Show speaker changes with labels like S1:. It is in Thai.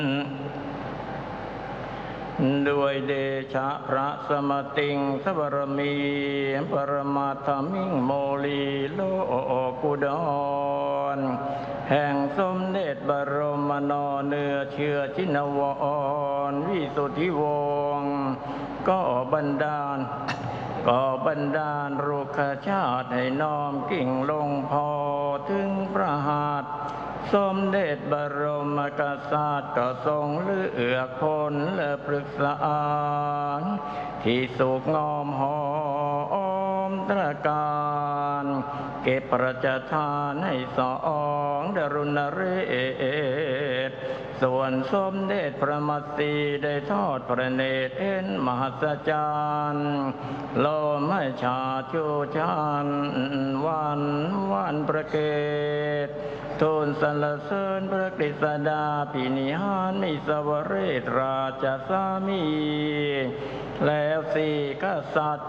S1: ด้วยเดชะพระสมติงสวรมีปรมาธมิงโมลีโลกุดรแห่งสมเด็จบรมนเนื้อเชื้อชินวรวิสุทธิวงศ์ก็บันดาลรุกขชาติให้น้อมกิ่งลงพอถึงพระหัตถ์สมเด็จบรมกษัตริย์ก็ทรงเลือกคนและปรึกษาที่สุขงอมหอมตระการเก็บประจทานให้สองดรุณเรศส่วนสมเด็จพระมัตสีได้ทอดพระเนตรเห็นมหัศจรรย์โลมให้ชาชูชันวันประเกตทูลสรรเสริญพระกฤษดาพินิหารมิสวเรศราชสามีแล้วสี่กษัตริย์